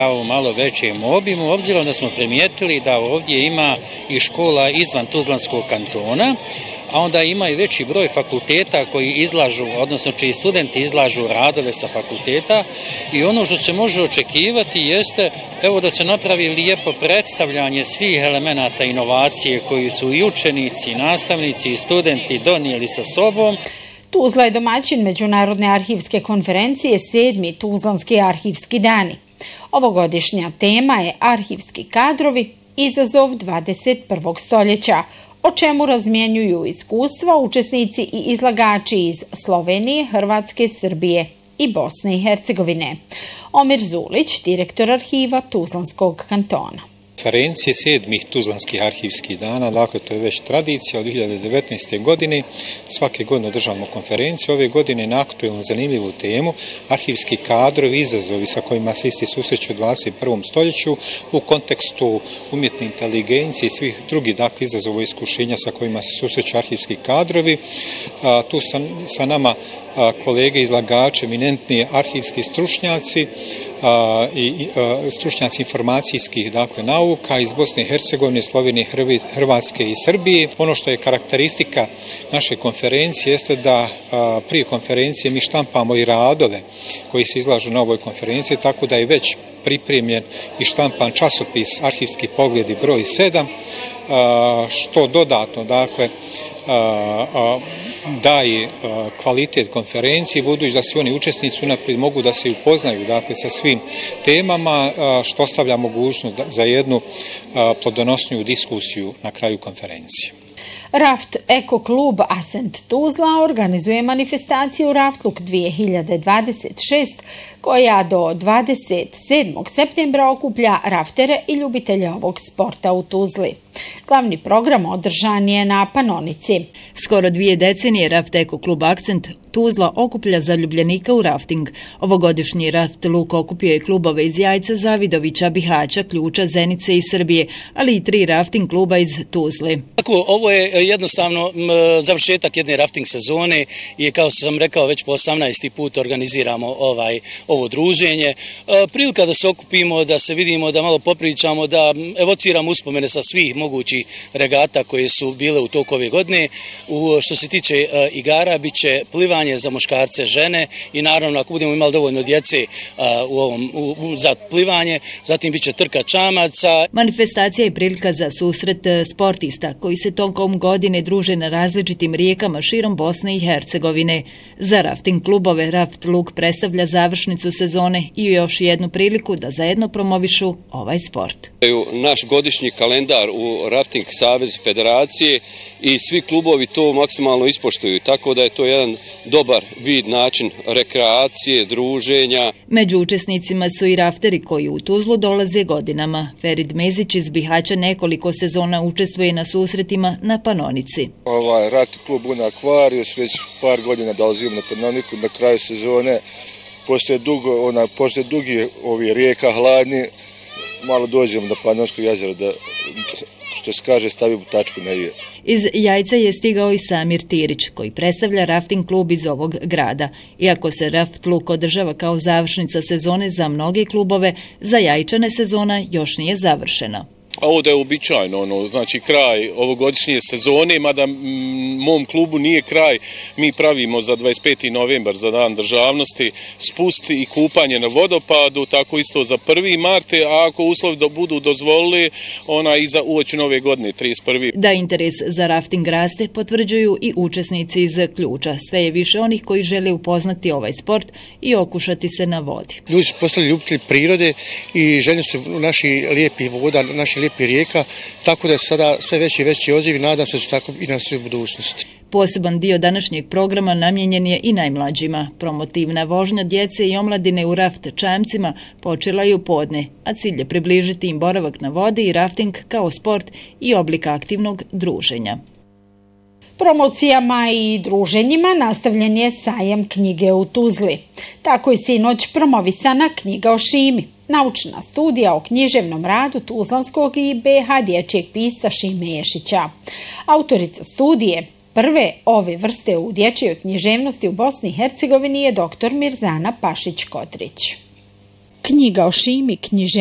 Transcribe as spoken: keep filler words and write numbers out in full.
U malo većem obimu, obzirom da smo primijetili da ovdje ima i škola izvan Tuzlanskog kantona, a onda ima i veći broj fakulteta koji izlažu, odnosno čiji studenti izlažu radove sa fakulteta, i ono što se može očekivati jeste evo da se napravi lijepo predstavljanje svih elemenata inovacije koji su i učenici, i nastavnici i studenti donijeli sa sobom. Tuzla je domaćin Međunarodne arhivske konferencije sedmi Tuzlanski arhivski dani. Ovogodišnja tema je arhivski kadrovi, izazov dvadeset prvog stoljeća, o čemu razmjenjuju iskustva učesnici i izlagači iz Slovenije, Hrvatske, Srbije i Bosne i Hercegovine. Omir Zulić, direktor arhiva Tuzlanskog kantona. Konferencije sedmih Tuzlanskih arhivskih dana, dakle to je već tradicija od dvije hiljade devetnaeste. godine, svake godine održavamo konferenciju, ove godine na aktuelnu zanimljivu temu arhivski kadrovi, izazovi sa kojima se isti susreću u dvadeset prvom stoljeću u kontekstu umjetne inteligencije i svih drugih dakle izazova i iskušenja sa kojima se susreću arhivski kadrovi. A, tu sa, sa nama a, kolege izlagači, eminentni arhivski stručnjaci a, i a, stručnjaci informacijskih dakle nauka iz Bosne i Hercegovine, Slovenije, Hrvatske i Srbije. Ono što je karakteristika naše konferencije jeste da a, prije konferencije mi štampamo i radove koji se izlažu na ovoj konferenciji, tako da je već pripremljen i štampan časopis Arhivski pogledi broj sedam, a, što dodatno dakle a, a, daje kvalitet konferencije, budući da svi oni učesnici unaprijed mogu da se upoznaju dakle sa svim temama, što ostavlja mogućnost za jednu plodonosniju diskusiju na kraju konferencije. Raft Eko klub Ascent Tuzla organizuje manifestaciju Raftluk dvije hiljade dvadeset šest koja do dvadeset sedmog septembra okuplja raftere i ljubitelje ovog sporta u Tuzli. Glavni program održan je na Panonici. Skoro dvije decenije Raft Eko klub Akcent Tuzla okuplja zaljubljenika u rafting. Ovogodišnji Raft Luk okupio je klubove iz Jajca, Zavidovića, Bihaća, Ključa, Zenice i Srbije, ali i tri rafting kluba iz Tuzle. Tako, ovo je jednostavno m, završetak jedne rafting sezone i kao sam rekao već po osamnaesti put organiziramo ovaj ovo druženje. E, prilika da se okupimo, da se vidimo, da malo popričamo, da evociramo uspomene sa svih mogućih regata koje su bile u toku ove godine. U, što se tiče e, igara, bit će plivanje za muškarce, žene i naravno ako budemo imali dovoljno djece e, u ovom, u, u, za plivanje, zatim bit će trka čamaca. Manifestacija je prilika za susret sportista koji se tokom godine druže na različitim rijekama širom Bosne i Hercegovine. Za rafting klubove Raft Luk predstavlja završnicu sezone i još jednu priliku da zajedno promovišu ovaj sport. Naš godišnji kalendar u Rafting Savez Federacije i svi klubovi to maksimalno ispoštuju, tako da je to jedan dobar vid, način rekreacije, druženja. Među učesnicima su i rafteri koji u Tuzlu dolaze godinama. Ferid Mezić iz Bihaća nekoliko sezona učestvuje na susretima na Panonici. Ovaj Raft klub u Akvarijus već par godina dolazim na Panoniku na kraju sezone. Postoje dugo, ona, postoje dugi ovi rijeka hladni, malo dođemo na Panonsko jezero da, što se kaže, stavimo tačku na je. Iz Jajca je stigao i Samir Tirić, koji predstavlja rafting klub iz ovog grada. Iako se Raft Luk održava kao završnica sezone za mnoge klubove, za Jajčane sezona još nije završena. A ovo da je uobičajeno, ono, znači kraj ovogodišnje sezone, mada m, mom klubu nije kraj, mi pravimo za dvadeset peti novembar, za dan državnosti, spust i kupanje na vodopadu, tako isto za prvi mart, a ako uslovi da budu dozvolili, ona i za uoči nove godine, trideset prvi Da interes za rafting raste, potvrđuju i učesnici iz Ključa. Sve je više onih koji žele upoznati ovaj sport i okušati se na vodi. Ljudi su postali ljubitelji prirode i željni su naši lijepi voda, naši lijepi rijeka, tako da je sada sve veći i veći odziv i nadam se da su tako i na sve budućnosti. Poseban dio današnjeg programa namijenjen je i najmlađima. Promotivna vožnja djece i omladine u raft čamcima počela je u podne, a cilj je približiti im boravak na vodi i rafting kao sport i oblik aktivnog druženja. Promocijama i druženjima nastavljen je sajam knjige u Tuzli. Tako je sinoć promovisana knjiga o Šimi, naučna studija o književnom radu tuzlanskog i be ha dječjeg pisca Šime Ješića. Autorica studije prve ove vrste u dječjoj književnosti u Bosni i Hercegovini je doktor Mirzana Pašić-Kotrić. Knjiga o Šimi, književnosti